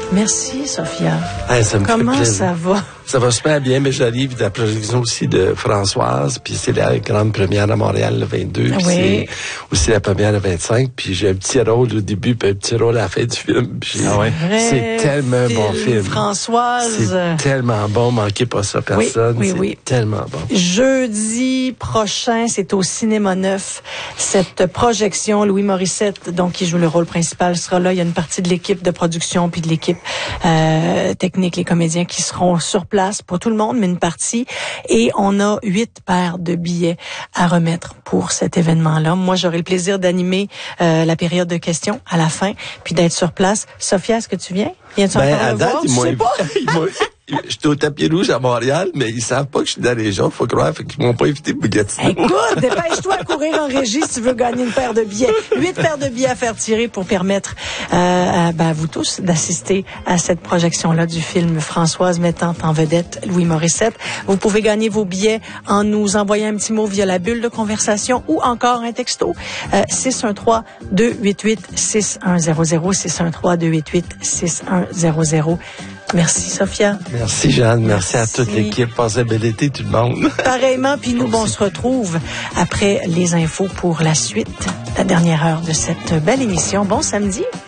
Merci, Sophia. Ça me Comment fait plaisir. ça va? Ça va super bien, mais j'arrive de la projection aussi de Françoise, puis c'est la grande première à Montréal le 22, puis c'est aussi la première le 25, puis j'ai un petit rôle au début, puis un petit rôle à la fin du film. C'est tellement un bon film. Françoise. C'est tellement bon, manquez pas ça, personne. Oui. Tellement bon. Jeudi prochain, c'est au Cinéma Neuf. Cette projection, Louis Morissette, donc qui joue le rôle principal, sera là. Il y a une partie de l'équipe de production puis de l'équipe technique, les comédiens qui seront sur place, pour tout le monde, mais une partie. Et on a 8 paires de billets à remettre pour cet événement-là. Moi, j'aurai le plaisir d'animer la période de questions à la fin, puis d'être sur place. Sophia, est-ce que tu viens? Viens-tu encore me voir? Je sais pas. J'étais au tapis rouge à Montréal, mais ils savent pas que je suis dans les régions, faut croire, fait qu'ils m'ont pas invité pour Gatineau. Écoute, dépêche-toi à courir en régie si tu veux gagner une paire de billets. 8 paires de billets à faire tirer pour permettre à vous tous d'assister à cette projection-là du film Françoise mettant en vedette Louis Morissette. Vous pouvez gagner vos billets en nous envoyant un petit mot via la bulle de conversation ou encore un texto 613-288-6100 613-288-6100. Merci, Sophia. Merci, Jeanne. Merci à toute l'équipe. Passez bel été, tout le monde. Pareillement, puis nous, on se retrouve après les infos pour la suite, la dernière heure de cette belle émission. Bon samedi.